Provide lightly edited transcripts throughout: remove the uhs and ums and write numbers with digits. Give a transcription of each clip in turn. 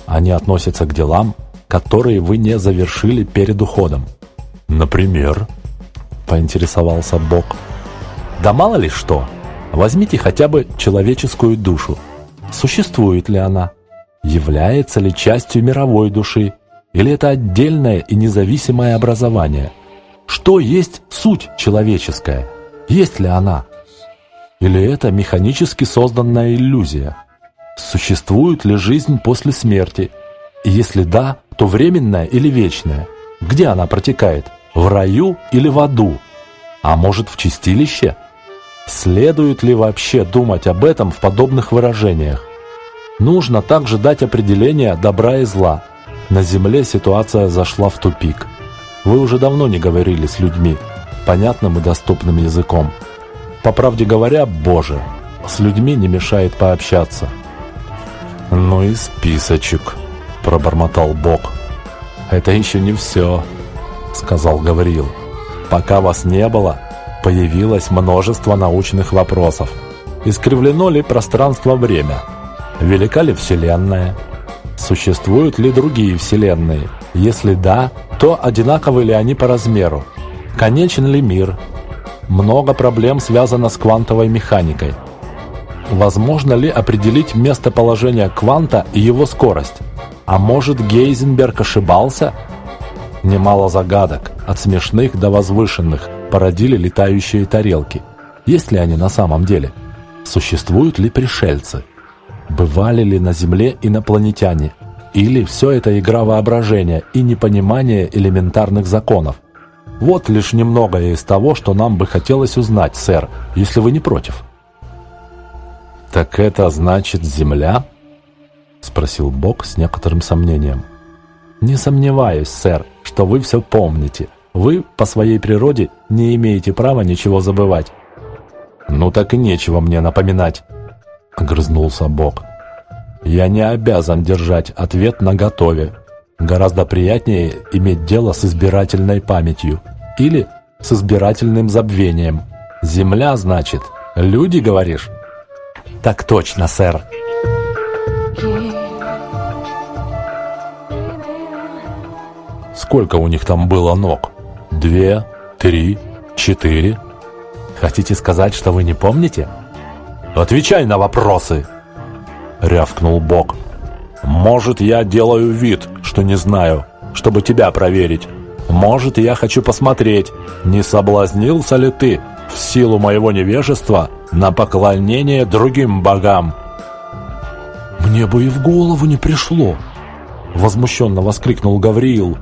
Они относятся к делам, которые вы не завершили перед уходом. Например, поинтересовался Бог. Да мало ли что. Возьмите хотя бы человеческую душу. Существует ли она? Является ли частью мировой души? Или это отдельное и независимое образование? Что есть суть человеческая? Есть ли она? Или это механически созданная иллюзия? Существует ли жизнь после смерти? И если да, то временная или вечная? Где она протекает? В раю или в аду? А может, в чистилище? Следует ли вообще думать об этом в подобных выражениях? Нужно также дать определение добра и зла. На Земле ситуация зашла в тупик. Вы уже давно не говорили с людьми понятным и доступным языком. По правде говоря, Боже, с людьми не мешает пообщаться. «Ну и списочек», — пробормотал Бог. «Это еще не все», — сказал Гавриил. «Пока вас не было, появилось множество научных вопросов. Искривлено ли пространство-время? Велика ли Вселенная? Существуют ли другие Вселенные? Если да, то одинаковы ли они по размеру? Конечен ли мир? Много проблем связано с квантовой механикой. Возможно ли определить местоположение кванта и его скорость? А может, Гейзенберг ошибался? Немало загадок, от смешных до возвышенных, породили летающие тарелки. Есть ли они на самом деле? Существуют ли пришельцы? Бывали ли на Земле инопланетяне? Или все это игра воображения и непонимание элементарных законов? Вот лишь немногое из того, что нам бы хотелось узнать, сэр, если вы не против. «Так это значит Земля?» — спросил Бог с некоторым сомнением. «Не сомневаюсь, сэр, что вы все помните. Вы, по своей природе, не имеете права ничего забывать». «Ну так и нечего мне напоминать», — огрызнулся Бог. «Я не обязан держать ответ наготове. Гораздо приятнее иметь дело с избирательной памятью или с избирательным забвением. Земля, значит, люди, говоришь?» «Так точно, сэр». «Сколько у них там было ног? 2, 3, 4? Хотите сказать, что вы не помните?» «Отвечай на вопросы!» — рявкнул Бог. «Может, я делаю вид, что не знаю, чтобы тебя проверить. Может, я хочу посмотреть, не соблазнился ли ты в силу моего невежества на поклонение другим богам». «Мне бы и в голову не пришло!» — возмущенно воскликнул Гавриил.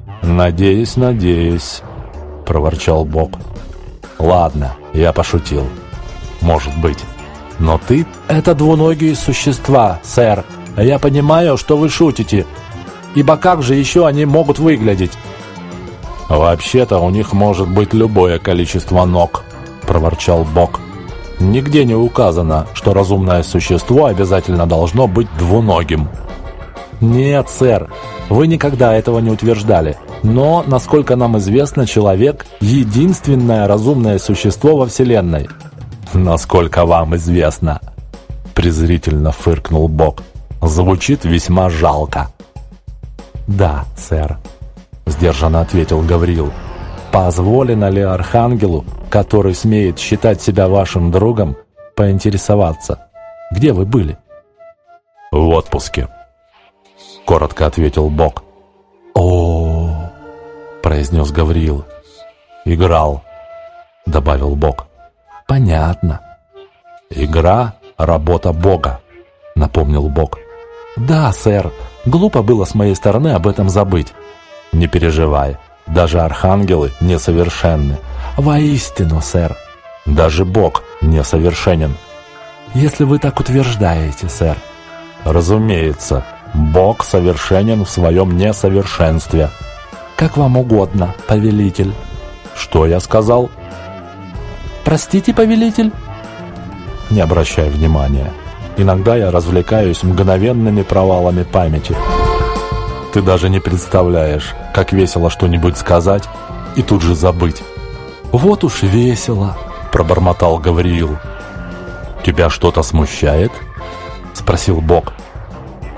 «Надеюсь», — проворчал Бог. «Ладно, я пошутил. Может быть. Но ты — это двуногие существа, сэр. Я понимаю, что вы шутите. Ибо как же еще они могут выглядеть?» «Вообще-то у них может быть любое количество ног», — проворчал Бог. «Нигде не указано, что разумное существо обязательно должно быть двуногим». «Нет, сэр, вы никогда этого не утверждали. Но, насколько нам известно, человек — единственное разумное существо во Вселенной». «Насколько вам известно», — презрительно фыркнул Бог. «Звучит весьма жалко». «Да, сэр», — сдержанно ответил Гавриил. «Позволено ли архангелу, который смеет считать себя вашим другом, поинтересоваться, где вы были?» «В отпуске», — коротко ответил Бог. «О-о-о», — произнес Гавриил. «Играл», — добавил Бог. «Понятно». «Игра — работа Бога», — напомнил Бог. «Да, сэр, глупо было с моей стороны об этом забыть». «Не переживай, даже архангелы несовершенны». «Воистину, сэр». «Даже Бог несовершенен». «Если вы так утверждаете, сэр». «Разумеется, Бог совершенен в своем несовершенстве». «Как вам угодно, повелитель». «Что я сказал?» «Простите, повелитель?» «Не обращай внимания. Иногда я развлекаюсь мгновенными провалами памяти. Ты даже не представляешь, как весело что-нибудь сказать и тут же забыть». «Вот уж весело», — пробормотал Гавриил. «Тебя что-то смущает?» — спросил Бог.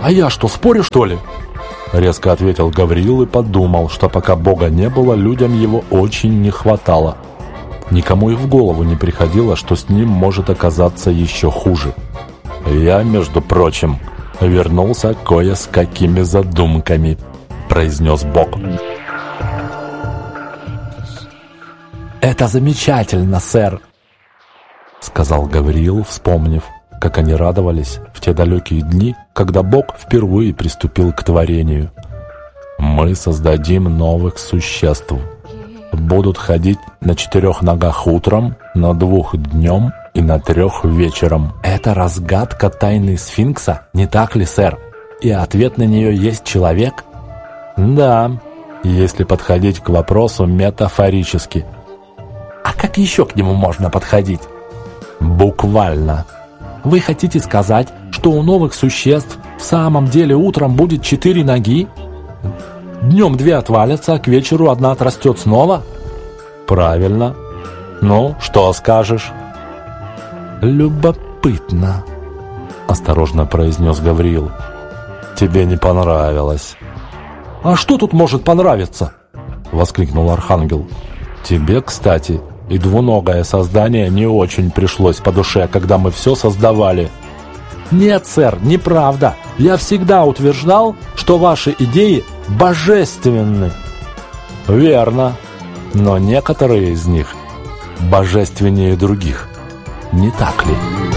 «А я что, спорю, что ли?» Резко ответил Гавриил и подумал, что пока Бога не было, людям его очень не хватало. Никому и в голову не приходило, что с ним может оказаться еще хуже. «Я, между прочим, вернулся кое с какими задумками», — произнес Бог. «Это замечательно, сэр», — сказал Гавриил, вспомнив, как они радовались в те далекие дни, когда Бог впервые приступил к творению. «Мы создадим новых существ. Будут ходить на 4 ногах утром, на 2 днем и на 3 вечером». «Это разгадка тайны сфинкса, не так ли, сэр? И ответ на нее есть человек?» «Да, если подходить к вопросу метафорически». «А как еще к нему можно подходить?» «Буквально». «Вы хотите сказать, что у новых существ в самом деле утром будет 4 ноги? Днем 2 отвалятся, а к вечеру 1 отрастет снова?» «Правильно. Ну, что скажешь?» «Любопытно», — осторожно произнес Гавриил. «Тебе не понравилось». «А что тут может понравиться?» — воскликнул Архангел. «Тебе, кстати, и двуногое создание не очень пришлось по душе, когда мы все создавали». «Нет, сэр, неправда. Я всегда утверждал, что ваши идеи божественны». «Верно. Но некоторые из них божественнее других. Не так ли?»